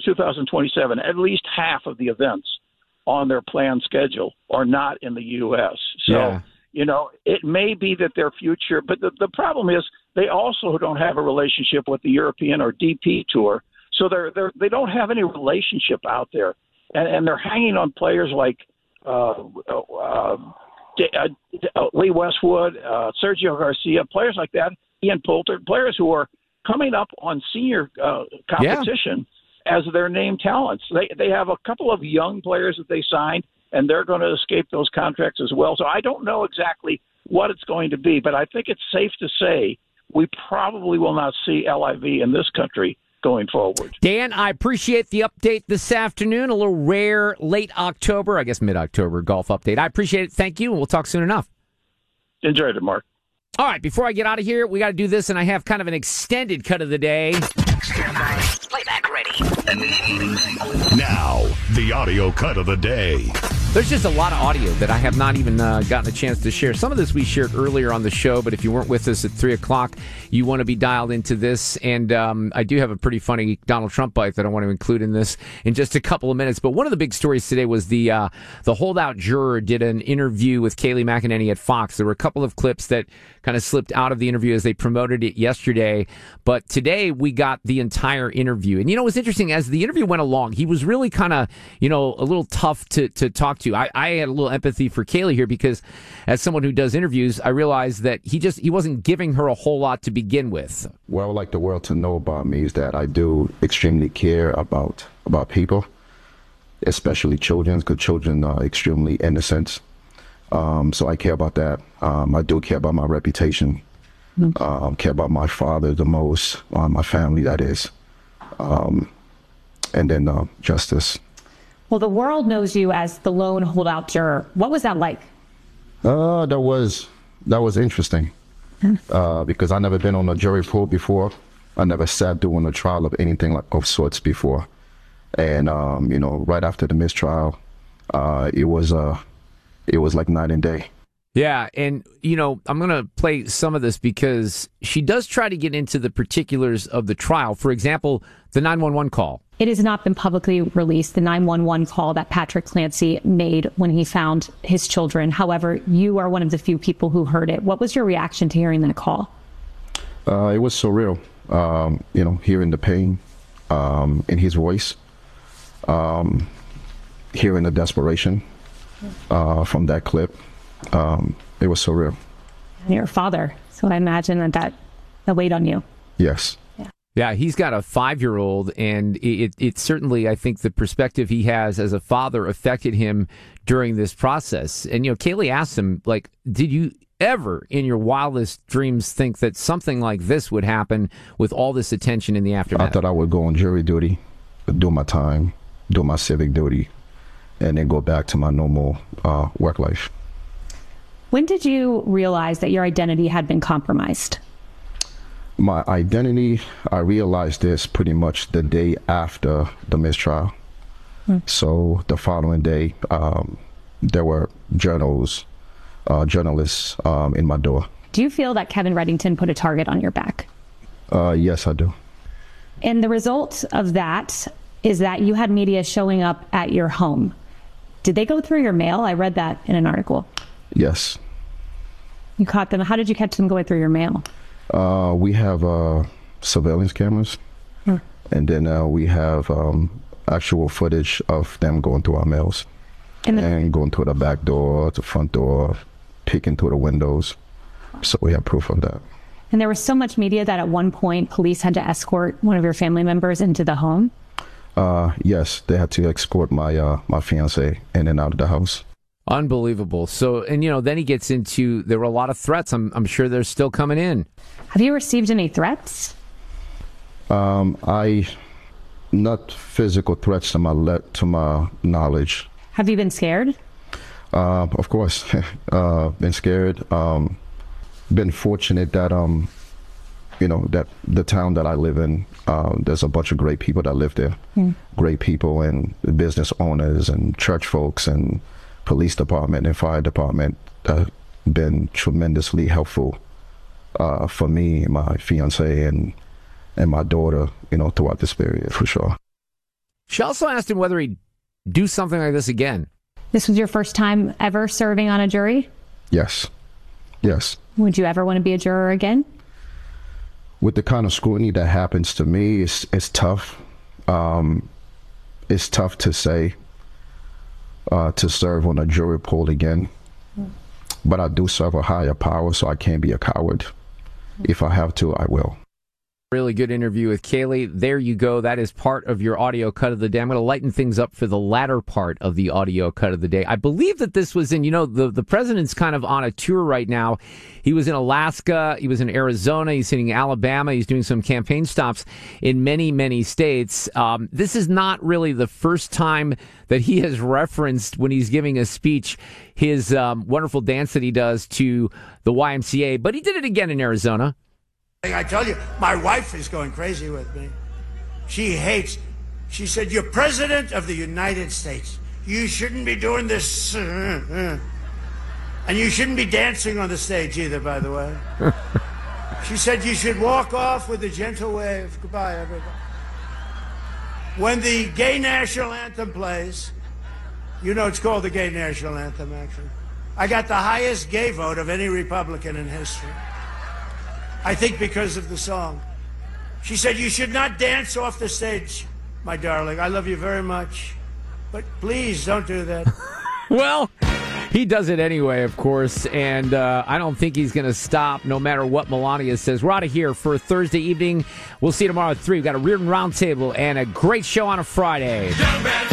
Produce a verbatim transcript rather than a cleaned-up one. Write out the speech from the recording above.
two thousand twenty-seven, at least half of the events on their planned schedule are not in the U S. So, yeah. you know, it may be that their future, but the, the problem is they also don't have a relationship with the European or D P Tour. So they're, they're, they don't have any relationship out there. And, and they're hanging on players like uh, uh, uh, Lee Westwood, uh, Sergio Garcia, players like that, Ian Poulter, players who are coming up on senior uh, competition yeah. as their name talents. They they have a couple of young players that they signed, and they're going to escape those contracts as well. So I don't know exactly what it's going to be, but I think it's safe to say we probably will not see L I V in this country going forward. Dan, I appreciate the update this afternoon. A little rare late October, I guess mid-October golf update. I appreciate it. Thank you, and we'll talk soon enough. Enjoyed it, Mark. All right, before I get out of here, we got to do this, and I have kind of an extended cut of the day. Stand by. Playback ready. Now, the audio cut of the day. There's just a lot of audio that I have not even uh, gotten a chance to share. Some of this we shared earlier on the show, but if you weren't with us at three o'clock, you want to be dialed into this. And um, I do have a pretty funny Donald Trump bite that I want to include in this in just a couple of minutes. But one of the big stories today was the uh, the holdout juror did an interview with Kayleigh McEnany at Fox. There were a couple of clips that kind of slipped out of the interview as they promoted it yesterday. But today we got the entire interview. And, you know, it was interesting. As the interview went along, he was really kind of, you know, a little tough to, to talk to. I, I had a little empathy for Kayleigh here because as someone who does interviews, I realized that he just he wasn't giving her a whole lot to begin with. What I would like the world to know about me is that I do extremely care about about people, especially children, because children are extremely innocent. Um, so I care about that. Um, I do care about my reputation. Mm-hmm. Um, care about my father the most, uh, my family, that is. Um, and then uh, justice. Well, the world knows you as the lone holdout juror. What was that like? Uh, that was that was interesting uh, because I never been on a jury pool before. I never sat doing a trial of anything like of sorts before. And um, you know, right after the mistrial, uh, it was uh, it was like night and day. Yeah, and, you know, I'm going to play some of this because she does try to get into the particulars of the trial. For example, the nine one one call. It has not been publicly released, the nine one one call that Patrick Clancy made when he found his children. However, you are one of the few people who heard it. What was your reaction to hearing that call? Uh, it was surreal, um, you know, hearing the pain um, in his voice, um, hearing the desperation uh, from that clip. Um, it was surreal. And you're a father, so I imagine that that, that weighed on you. Yes. Yeah. Yeah, he's got a five-year-old, and it, it certainly, I think, the perspective he has as a father affected him during this process. And, you know, Kayleigh asked him, like, did you ever in your wildest dreams think that something like this would happen with all this attention in the aftermath? I thought I would go on jury duty, do my time, do my civic duty, and then go back to my normal uh, work life. When did you realize that your identity had been compromised? My identity, I realized this pretty much the day after the mistrial. Hmm. So the following day, um, there were journals, uh, journalists um, in my door. Do you feel that Kevin Reddington put a target on your back? Uh, yes, I do. And the result of that is that you had media showing up at your home. Did they go through your mail? I read that in an article. Yes. You caught them. How did you catch them going through your mail? Uh, we have uh, surveillance cameras, hmm. and then uh, we have um, actual footage of them going through our mails and, the- and going through the back door, the front door, peeking through the windows. So we have proof of that. And there was so much media that at one point police had to escort one of your family members into the home? Uh, yes, they had to escort my uh, my fiance in and out of the house. Unbelievable. So, and, you know, then he gets into, there were a lot of threats. I'm, I'm sure they're still coming in. Have you received any threats? Um, I, not physical threats to my le- to my knowledge. Have you been scared? Uh, of course. uh, been scared. Um, been fortunate that, um, you know, that the town that I live in, uh, there's a bunch of great people that live there. Mm. Great people and business owners and church folks and police department and fire department have been tremendously helpful uh, for me, my fiance, and and my daughter, you know, throughout this period, for sure. She also asked him whether he'd do something like this again. This was your first time ever serving on a jury? Yes. Yes. Would you ever want to be a juror again? With the kind of scrutiny that happens to me, it's it's tough. Um, it's tough to say uh, to serve on a jury pool again. Mm. But I do serve a higher power, so I can't be a coward. Mm. If I have to, I will. Really good interview with Kayleigh. There you go. That is part of your audio cut of the day. I'm going to lighten things up for the latter part of the audio cut of the day. I believe that this was in, you know, the, the president's kind of on a tour right now. He was in Alaska. He was in Arizona. He's in Alabama. He's doing some campaign stops in many, many states. Um, this is not really the first time that he has referenced, when he's giving a speech, his um, wonderful dance that he does to the Y M C A. But he did it again in Arizona. I tell you, my wife is going crazy with me. She hates. She said, "You're president of the United States. You shouldn't be doing this. And you shouldn't be dancing on the stage either, by the way." She said, "You should walk off with a gentle wave. Goodbye, everybody. When the gay national anthem plays," you know it's called the gay national anthem, actually. I got the highest gay vote of any Republican in history. I think because of the song. She said, "You should not dance off the stage, my darling. I love you very much. But please don't do that." Well, he does it anyway, of course, and uh, I don't think he's going to stop no matter what Melania says. We're out of here for Thursday evening. We'll see you tomorrow at three. We've got a Reardon Roundtable and a great show on a Friday.